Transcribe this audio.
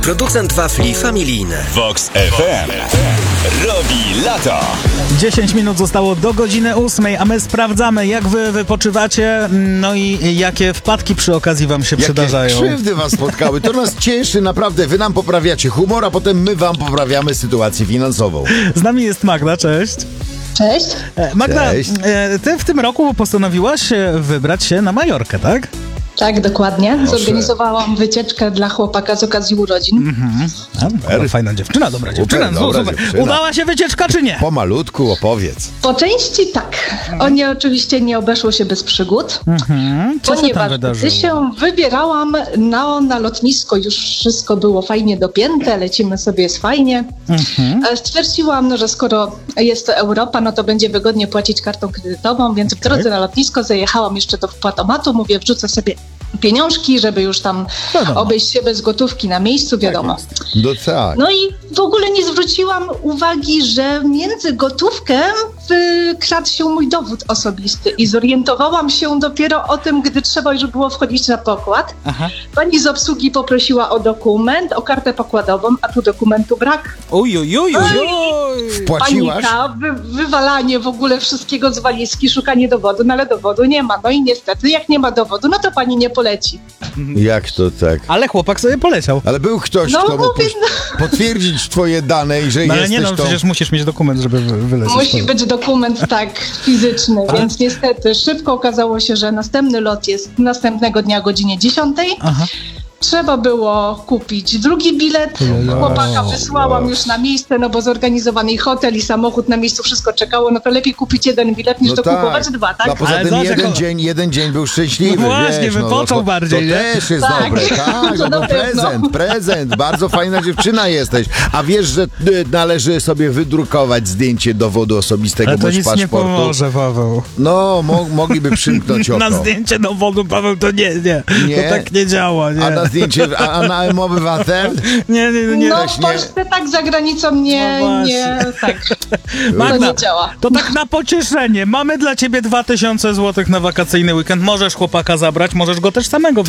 Producent wafli familijne Vox FM robi lato. 10 minut zostało do godziny 8, a my sprawdzamy, jak wy wypoczywacie, no i jakie wpadki przy okazji wam się przydarzają. Jakie krzywdy was spotkały. To nas cieszy, naprawdę. Wy nam poprawiacie humor, a potem my wam poprawiamy sytuację finansową. Z nami jest Magda, cześć. Cześć. Magda, Cześć. ty w tym roku postanowiłaś wybrać się na Majorkę, tak? Tak, dokładnie. Proszę. Zorganizowałam wycieczkę dla chłopaka z okazji urodzin. A, fajna dziewczyna, dobra dziewczyna. dobra dziewczyna. Udała się wycieczka czy nie? Pomalutku opowiedz. Po części tak. Oczywiście nie obeszło się bez przygód, Co się tam ponieważ wydarzyło? gdy się wybierałam na lotnisko, już wszystko było fajnie dopięte, lecimy sobie, jest fajnie. Stwierdziłam, że skoro jest to Europa, no to będzie wygodnie płacić kartą kredytową, więc w drodze na lotnisko zajechałam jeszcze do wpłatomatu, mówię, wrzucę sobie pieniążki, żeby już tam Wiadomo. obejść się bez gotówki na miejscu, wiadomo. No tak. No i w ogóle nie zwróciłam uwagi, że między gotówkę wkradł się mój dowód osobisty i zorientowałam się dopiero o tym, gdy trzeba już było wchodzić na pokład. Aha. Pani z obsługi poprosiła o dokument, o kartę pokładową, a tu dokumentu brak. Uj. Wpłaciłaś? Panika, wywalanie w ogóle wszystkiego z walizki, szukanie dowodu, no ale dowodu nie ma. No i niestety, jak nie ma dowodu, no to pani nie poleci. Jak to tak? Ale chłopak sobie poleciał. Ale był ktoś, No kto mógł mówię, potwierdzić twoje dane i że No ale jesteś nie no, tą... przecież musisz mieć dokument, żeby wylecieć. Musi być dokument tak fizyczny, więc niestety szybko okazało się, że następny lot jest następnego dnia o godzinie 10. Aha. Trzeba było kupić drugi bilet. Chłopaka wysłałam już na miejsce, no bo zorganizowany hotel i samochód na miejscu, wszystko czekało, no to lepiej kupić jeden bilet niż dokupować dwa, tak? A poza Ale tym zobacz, jeden dzień był szczęśliwy. No właśnie, wiesz, wypoczął to, bardziej, to nie? też jest Tak. dobre, tak? To No na pewno. prezent. Bardzo fajna dziewczyna jesteś. A wiesz, że należy sobie wydrukować zdjęcie dowodu osobistego Ale to bądź nic nie paszportu. pomoże, Paweł. No, mogliby przymknąć oko. Na zdjęcie dowodu, Paweł, to nie. Nie? To tak nie działa, nie. A na zdjęcie, a na obywatel? Nie. No Weź w nie. Polsce tak, za granicą No nie, właśnie. tak. To Magda, nie działa. to tak na pocieszenie. Mamy dla ciebie 2000 zł na wakacyjny weekend. Możesz chłopaka zabrać, możesz go też samego